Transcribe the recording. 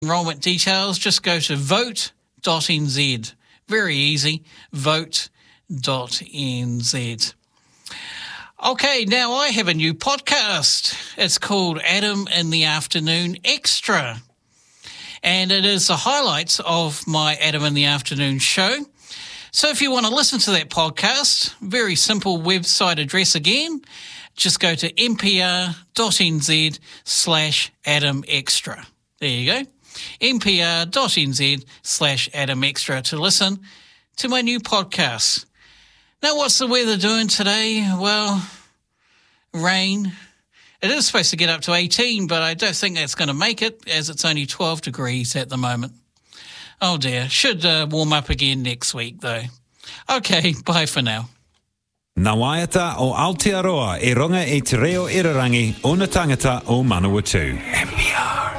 Enrolment details, just go to vote.nz. Very easy, vote.nz. Okay, now I have a new podcast. It's called Adam in the Afternoon Extra. And it is the highlights of my Adam in the Afternoon show. So if you want to listen to that podcast, very simple website address again, just go to npr.nz/Adam Extra. There you go. npr.nz/Adam Extra to listen to my new podcast. Now, what's the weather doing today? Well, rain. It is supposed to get up to 18, but I don't think that's going to make it, as it's only 12 degrees at the moment. Oh dear, should warm up again next week though. Okay, bye for now. Nā waiata o Aotearoa e runga e te reo irarangi o na tangata o Manawatu. NPR.